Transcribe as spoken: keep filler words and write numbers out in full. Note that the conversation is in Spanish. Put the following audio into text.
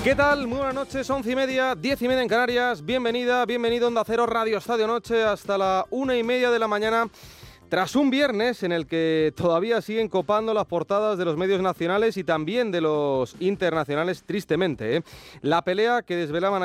¿Qué tal? Muy buenas noches, once y media, diez y media en Canarias. Bienvenida, bienvenido a Onda Cero Radio Estadio Noche hasta la una y media de la mañana. Tras un viernes en el que todavía siguen copando las portadas de los medios nacionales y también de los internacionales, tristemente, ¿eh? La pelea que desvelaban